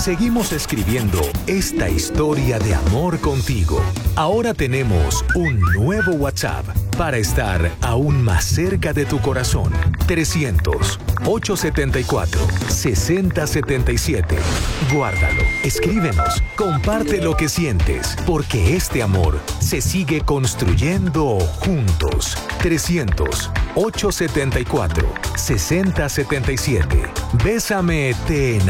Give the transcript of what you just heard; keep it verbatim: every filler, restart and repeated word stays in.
seguimos escribiendo esta historia de amor contigo. Ahora tenemos un nuevo WhatsApp para estar aún más cerca de tu corazón. trescientos, ochocientos setenta y cuatro, sesenta setenta y siete. Guárdalo, escríbenos, comparte lo que sientes, porque este amor se sigue construyendo juntos. trescientos, ochocientos setenta y cuatro, sesenta setenta y siete. Bésame, te